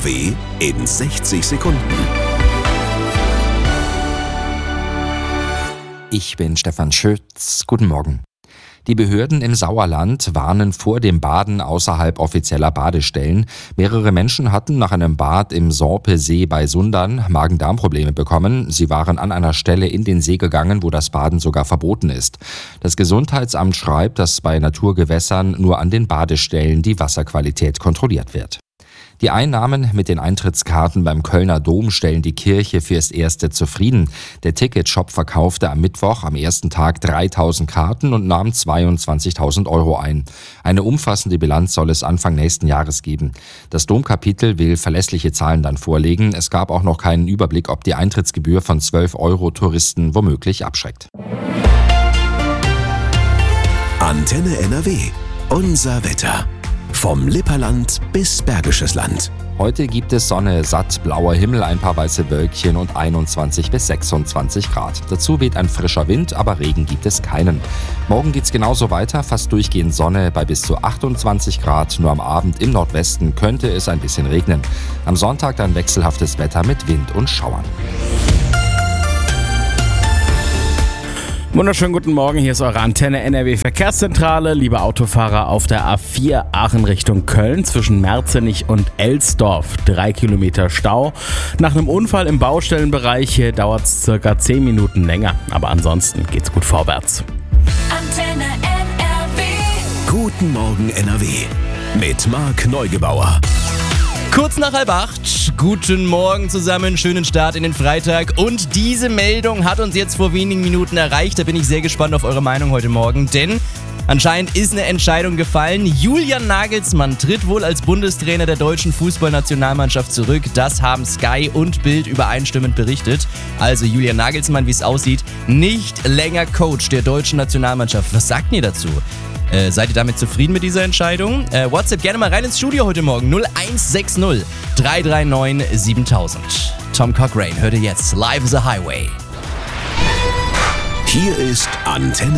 NRW in 60 Sekunden. Ich bin Stefan Schütz. Guten Morgen. Die Behörden im Sauerland warnen vor dem Baden außerhalb offizieller Badestellen. Mehrere Menschen hatten nach einem Bad im Sorpesee bei Sundern Magen-Darm-Probleme bekommen. Sie waren an einer Stelle in den See gegangen, wo das Baden sogar verboten ist. Das Gesundheitsamt schreibt, dass bei Naturgewässern nur an den Badestellen die Wasserqualität kontrolliert wird. Die Einnahmen mit den Eintrittskarten beim Kölner Dom stellen die Kirche fürs Erste zufrieden. Der Ticketshop verkaufte am Mittwoch am ersten Tag 3.000 Karten und nahm 22.000 Euro ein. Eine umfassende Bilanz soll es Anfang nächsten Jahres geben. Das Domkapitel will verlässliche Zahlen dann vorlegen. Es gab auch noch keinen Überblick, ob die Eintrittsgebühr von 12 Euro Touristen womöglich abschreckt. Antenne NRW. Unser Wetter. Vom Lipperland bis Bergisches Land. Heute gibt es Sonne, satt blauer Himmel, ein paar weiße Wölkchen und 21 bis 26 Grad. Dazu weht ein frischer Wind, aber Regen gibt es keinen. Morgen geht's genauso weiter, fast durchgehend Sonne bei bis zu 28 Grad. Nur am Abend im Nordwesten könnte es ein bisschen regnen. Am Sonntag dann wechselhaftes Wetter mit Wind und Schauern. Wunderschönen guten Morgen, hier ist eure Antenne NRW Verkehrszentrale. Liebe Autofahrer auf der A4 Aachen Richtung Köln zwischen Merzenich und Elsdorf. 3 Kilometer Stau. Nach einem Unfall im Baustellenbereich dauert es circa 10 Minuten länger. Aber ansonsten geht's gut vorwärts. Antenne NRW. Guten Morgen NRW. Mit Marc Neugebauer. Kurz nach 7:30, guten Morgen zusammen, schönen Start in den Freitag und diese Meldung hat uns jetzt vor wenigen Minuten erreicht, da bin ich sehr gespannt auf eure Meinung heute Morgen, denn anscheinend ist eine Entscheidung gefallen. Julian Nagelsmann tritt wohl als Bundestrainer der deutschen Fußballnationalmannschaft zurück, das haben Sky und Bild übereinstimmend berichtet. Also Julian Nagelsmann, wie es aussieht, nicht länger Coach der deutschen Nationalmannschaft. Was sagt ihr dazu? Seid ihr damit zufrieden mit dieser Entscheidung? WhatsApp gerne mal rein ins Studio heute Morgen 0160 339 7000. Tom Cochrane hört ihr jetzt live as a highway. Hier ist Antenne